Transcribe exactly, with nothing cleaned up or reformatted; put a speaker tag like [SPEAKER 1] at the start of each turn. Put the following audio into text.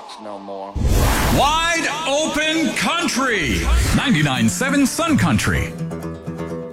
[SPEAKER 1] box no more.
[SPEAKER 2] Wide Open Country. ninety-nine point seven Sun Country.